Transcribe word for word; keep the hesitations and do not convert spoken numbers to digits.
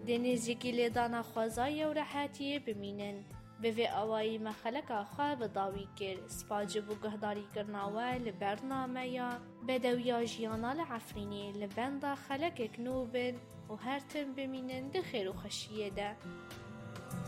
دنیزیکی لیدانا خوازای و راحتی بمینن به اوایی مخلق خواه بداوی کرد سپاجه بو گهداری کرناوه لبرنامه یا بدویا جیانا لعفرینی لبندا خلق کنوبن و هرتن بمینن ده خیر و خشیه ده.